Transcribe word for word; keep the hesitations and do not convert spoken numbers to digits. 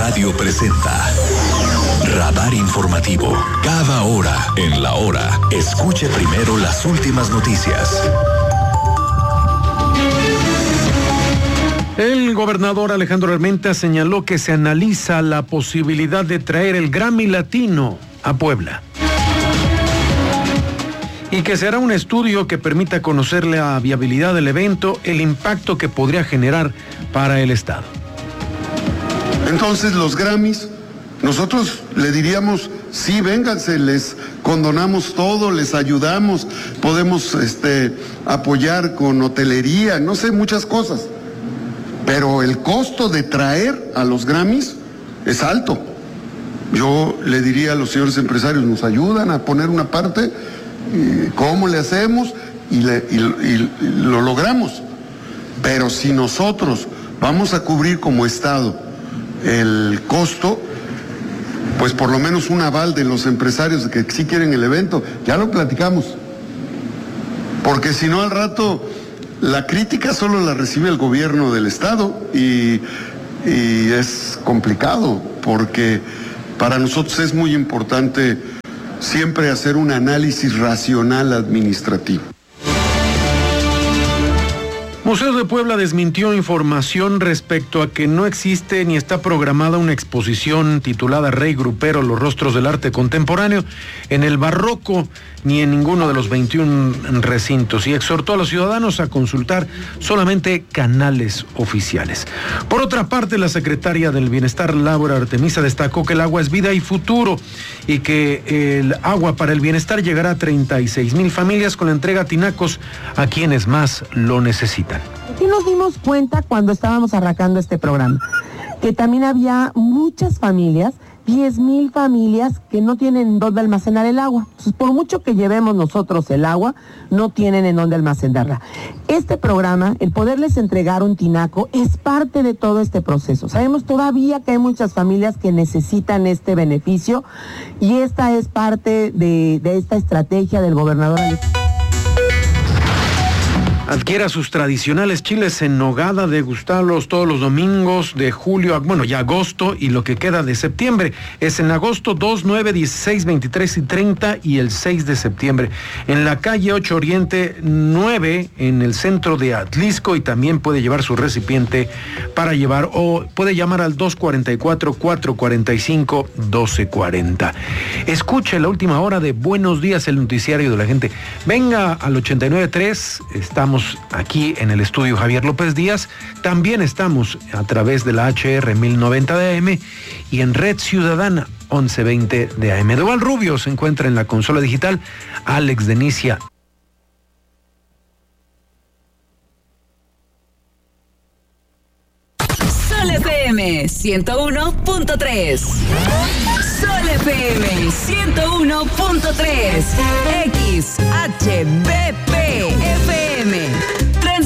Radio presenta Radar Informativo. Cada hora en la hora, escuche primero las últimas noticias. El gobernador Alejandro Armenta señaló que se analiza la posibilidad de traer el Grammy Latino a Puebla y que se hará un estudio que permita conocer la viabilidad del evento, el impacto que podría generar para el Estado. Entonces los Grammys, nosotros le diríamos, sí, vénganse, les condonamos todo, les ayudamos, podemos este, apoyar con hotelería, no sé, muchas cosas. Pero el costo de traer a los Grammys es alto. Yo le diría a los señores empresarios, nos ayudan a poner una parte, ¿cómo le hacemos? Y, le, y, y, y lo logramos. Pero si nosotros vamos a cubrir como Estado el costo, pues por lo menos un aval de los empresarios de que sí quieren el evento, ya lo platicamos. Porque si no, al rato la crítica solo la recibe el gobierno del Estado y, y es complicado, porque para nosotros es muy importante siempre hacer un análisis racional administrativo. Museos de Puebla desmintió información respecto a que no existe ni está programada una exposición titulada Rey Grupero, los rostros del arte contemporáneo en el Barroco ni en ninguno de los veintiún recintos, y exhortó a los ciudadanos a consultar solamente canales oficiales. Por otra parte, la secretaria del Bienestar, Laura Artemisa, destacó que el agua es vida y futuro y que el agua para el bienestar llegará a treinta y seis mil familias con la entrega a tinacos a quienes más lo necesitan. Aquí nos dimos cuenta cuando estábamos arrancando este programa, que también había muchas familias, diez mil familias que no tienen dónde almacenar el agua. Entonces, por mucho que llevemos nosotros el agua, no tienen en dónde almacenarla. Este programa, el poderles entregar un tinaco, es parte de todo este proceso. Sabemos todavía que hay muchas familias que necesitan este beneficio y esta es parte de, de esta estrategia del gobernador Alejandro. Adquiera sus tradicionales chiles en nogada, degustarlos todos los domingos de julio, bueno, ya agosto y lo que queda de septiembre. Es en agosto dos, nueve, dieciséis, veintitrés y treinta y el seis de septiembre. En la calle ocho Oriente nueve, en el centro de Atlisco, y también puede llevar su recipiente para llevar o puede llamar al dos cuatro cuatro, cuatro cuatro cinco, uno dos cuatro cero. Escuche la última hora de Buenos Días, el noticiario de la gente. Venga al ochenta y nueve punto tres, estamos aquí en el estudio Javier López Díaz, también estamos a través de la H R mil noventa de A M y en Red Ciudadana once veinte de A M. Doval Rubio se encuentra en la consola digital, Alex Denicia. Sol F M ciento uno punto tres. Sol F M ciento uno punto tres. X H B P F M.